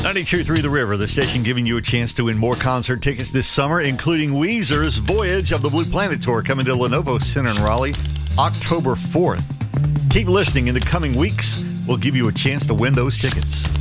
92.3 The River, the station giving you a chance to win more concert tickets this summer, including Weezer's Voyage of the Blue Planet Tour coming to Lenovo Center in Raleigh October 4th. Keep listening. In the coming weeks, we'll give you a chance to win those tickets.